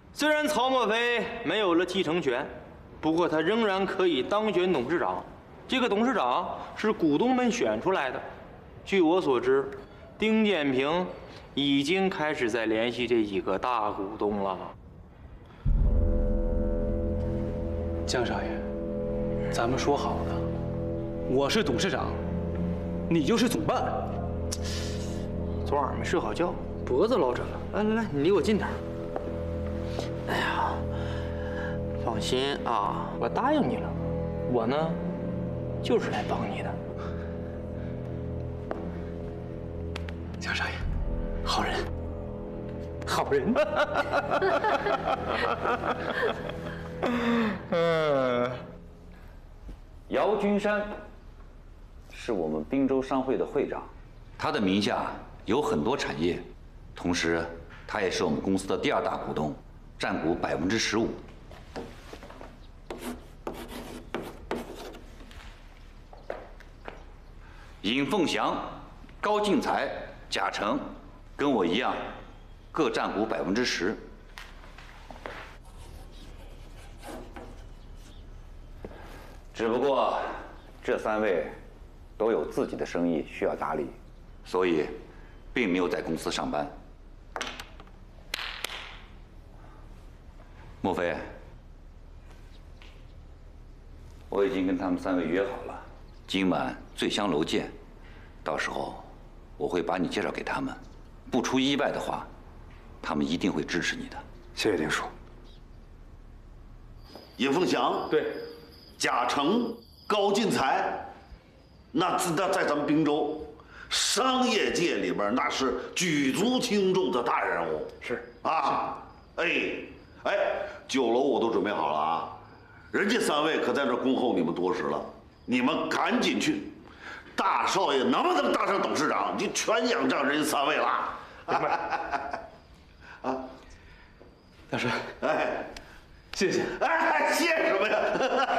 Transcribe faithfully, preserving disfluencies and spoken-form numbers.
虽然曹墨飞没有了继承权，不过他仍然可以当选董事长。这个董事长是股东们选出来的。据我所知，丁建平已经开始在联系这几个大股东了。 江少爷，咱们说好了，我是董事长，你就是总办。 昨晚没睡好觉，脖子老枕了。来来来，你离我近点。哎呀，放心啊，我答应你了，我呢，就是来帮你的。 江少爷，好人， 好人。嗯， 姚君山是我们滨州商会的会长，他的名下有很多产业，同时他也是我们公司的第二大股东，占股百分之十五。尹凤祥、高进才、贾成，跟我一样，各占股百分之十。只不过，这三位都有自己的生意需要打理，所以并没有在公司上班。莫非，我已经跟他们三位约好了，今晚醉香楼见。到时候我会把你介绍给他们，不出意外的话，他们一定会支持你的。 谢谢丁叔。 尹凤祥， 对， 贾成、高进才，那那在咱们滨州商业界里边那是举足轻重的大人物。 是啊，哎哎，酒楼我都准备好了啊，人家三位可在这恭候你们多时了，你们赶紧去。大少爷能不能当上董事长，就全仰仗人三位了。 明白。啊，大帅， 哎， 谢谢。 哎，谢什么呀？